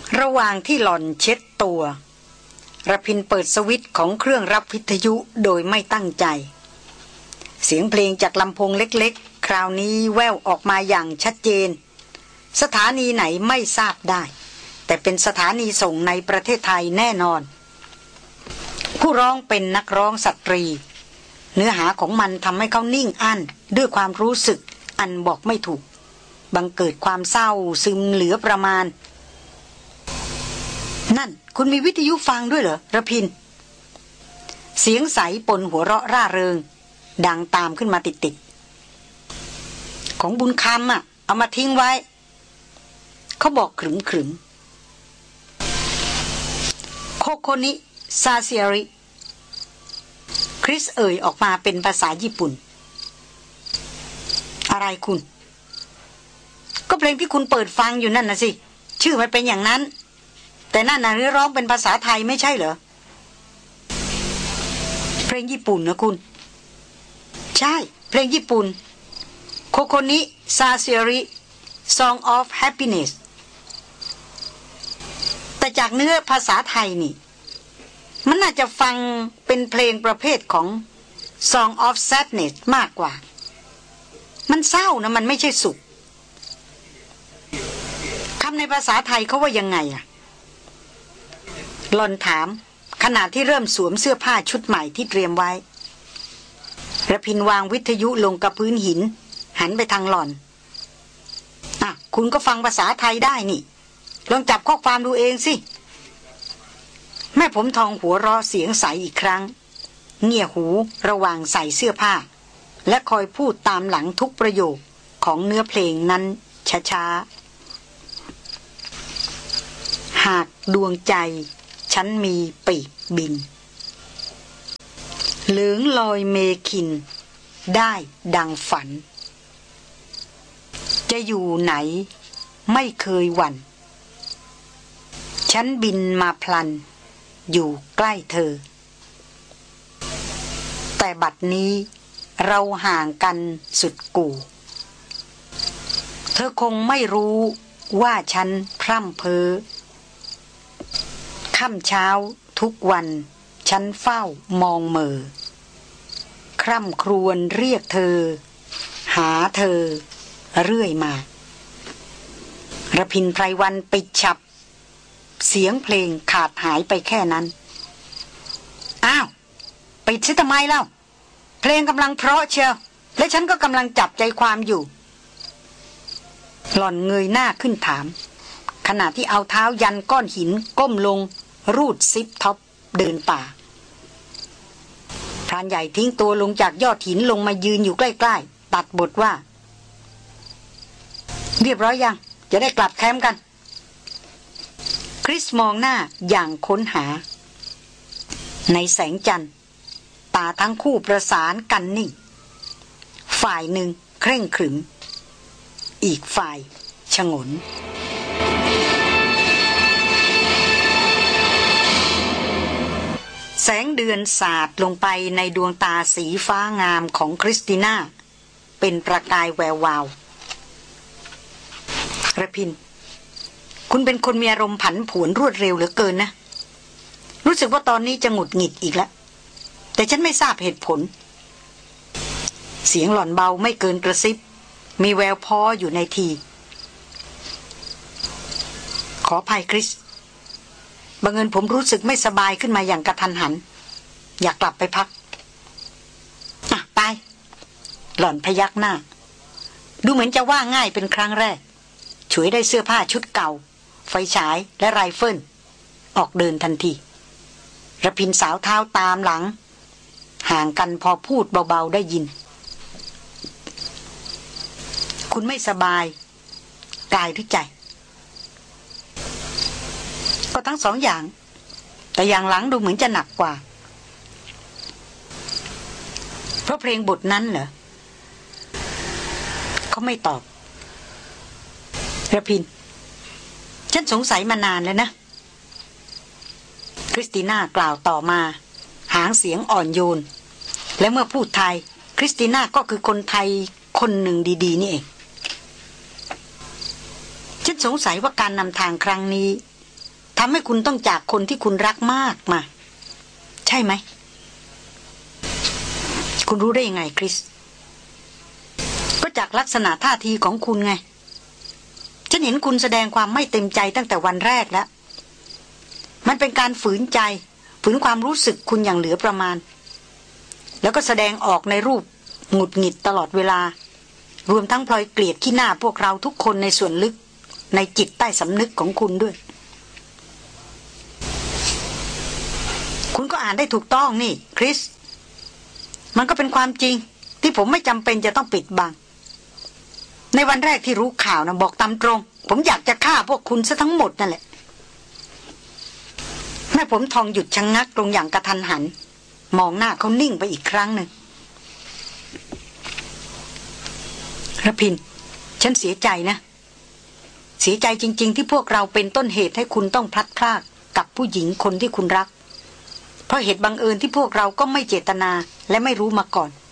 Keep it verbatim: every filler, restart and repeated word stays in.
ระหว่างที่หล่อนเช็ดตัวระพินเปิดสวิตช์ของเครื่องรับวิทยุโดยไม่ตั้งใจเสียงเพลงจากลำโพงเล็กๆคราวนี้แว่วออกมาอย่างชัดเจนสถานีไหนไม่ทราบได้แต่เป็นสถานีส่งในประเทศไทยแน่นอนผู้ร้องเป็นนักร้องสตรีเนื้อหาของมันทำให้เขานิ่งอั้นด้วยความรู้สึกอันบอกไม่ถูกบังเกิดความเศร้าซึมเหลือประมาณนั่นคุณมีวิทยุฟังด้วยเหรอระพินเสียงใสปนหัวเราะร่าเริงดังตามขึ้นมาติดๆของบุญคำอ่ะเอามาทิ้งไว้เขาบอกขรึมขรึมโคโคนิซาเซียริคริสเอ่ยออกมาเป็นภาษาญี่ปุ่นอะไรคุณก็เพลงที่คุณเปิดฟังอยู่นั่นนะสิชื่อมันเป็นอย่างนั้นแต่นั่นน่ะร้องเป็นภาษาไทยไม่ใช่เหรอเพลงญี่ปุ่นนะคุณใช่เพลงญี่ปุ่นโคโคนิซาเซียริ Song of Happiness แต่จากเนื้อภาษาไทยนี่มันน่าจะฟังเป็นเพลงประเภทของ Song of Sadness มากกว่ามันเศร้านะมันไม่ใช่สุขคำในภาษาไทยเขาว่ายังไงอะหล่อนถามขณะที่เริ่มสวมเสื้อผ้าชุดใหม่ที่เตรียมไว้ระพินวางวิทยุลงกับพื้นหินหันไปทางหล่อนอ่ะคุณก็ฟังภาษาไทยได้นี่ลองจับข้อความดูเองสิแม่ผมทองหัวเราะเสียงใสอีกครั้งเงี่ยหูระหว่างใส่เสื้อผ้าและคอยพูดตามหลังทุกประโยคของเนื้อเพลงนั้นช้าๆหากดวงใจฉันมีปีกบินเหลืองลอยเมขินได้ดังฝันจะอยู่ไหนไม่เคยหวั่นฉันบินมาพลันอยู่ใกล้เธอแต่บัดนี้เราห่างกันสุดกู่เธอคงไม่รู้ว่าฉันพร่ำเพ้อค่ำเช้าทุกวันฉันเฝ้ามองเมอคร่ำครวญเรียกเธอหาเธอเรื่อยมาระพินไพรวันปิดฉับเสียงเพลงขาดหายไปแค่นั้นอ้าวปิดซิทำไมเล่าเพลงกำลังเพราะเชียวและฉันก็กำลังจับใจความอยู่หล่อนเงยหน้าขึ้นถามขณะที่เอาเท้ายันก้อนหินก้มลงรูดซิปท็อปเดินป่าพรานใหญ่ทิ้งตัวลงจากยอดหินลงมายืนอยู่ใกล้ๆตัดบทว่าเรียบร้อยยังจะได้กลับแคมป์กันคริสมองหน้าอย่างค้นหาในแสงจันทร์ตาทั้งคู่ประสานกันนิ่งฝ่ายหนึ่งเคร่งขรึมอีกฝ่ายฉงนแสงเดือนสาดลงไปในดวงตาสีฟ้างามของคริสติน่าเป็นประกายแวววาวระพินคุณเป็นคนมีอารมณ์ผันผวนรวดเร็วเหลือเกินนะรู้สึกว่าตอนนี้จะหงุดหงิดอีกแล้วแต่ฉันไม่ทราบเหตุผลเสียงหล่อนเบาไม่เกินกระซิบมีแววพ้ออยู่ในทีขออภัยคริสบังเอิญผมรู้สึกไม่สบายขึ้นมาอย่างกระทันหันอยากกลับไปพักอ่ะไปหล่อนพยักหน้าดูเหมือนจะว่าง่ายเป็นครั้งแรกฉวยได้เสื้อผ้าชุดเก่าไฟฉายและไรเฟิลออกเดินทันทีระพินสาวเท้าตามหลังห่างกันพอพูดเบาๆได้ยินคุณไม่สบายกายหรือใจก็ทั้งสองอย่างแต่อย่างหลังดูเหมือนจะหนักกว่าเพราะเพลงบทนั้นเหรอเขาไม่ตอบระพินฉันสงสัยมานานแล้วนะคริสติน่ากล่าวต่อมาหางเสียงอ่อนโยนและเมื่อพูดไทยคริสติน่าก็คือคนไทยคนหนึ่งดีๆนี่เองฉันสงสัยว่าการนำทางครั้งนี้ทำให้คุณต้องจากคนที่คุณรักมากมาใช่ไหมคุณรู้ได้ยังไงคริสก็จากลักษณะท่าทีของคุณไงฉันเห็นคุณแสดงความไม่เต็มใจตั้งแต่วันแรกแล้วมันเป็นการฝืนใจฝืนความรู้สึกคุณอย่างเหลือประมาณแล้วก็แสดงออกในรูปหงุดหงิดตลอดเวลารวมทั้งพลอยเกลียดขี้หน้าพวกเราทุกคนในส่วนลึกในจิตใต้สำนึกของคุณด้วยคุณก็อ่านได้ถูกต้องนี่คริสมันก็เป็นความจริงที่ผมไม่จำเป็นจะต้องปิดบังในวันแรกที่รู้ข่าวนะบอกตามตรงผมอยากจะฆ่าพวกคุณซะทั้งหมดนั่นแหละแม่ผมทองหยุดชะ ง, งักตรงอย่างกระทันหันมองหน้าเขานิ่งไปอีกครั้งหนึ่งระพินฉันเสียใจนะเสียใจจริงๆที่พวกเราเป็นต้นเหตุให้คุณต้องพลัดพรากกับผู้หญิงคนที่คุณรักเพราะเหตุบังเอิญที่พวกเราก็ไม่เจตนาและไม่รู้มาก่อน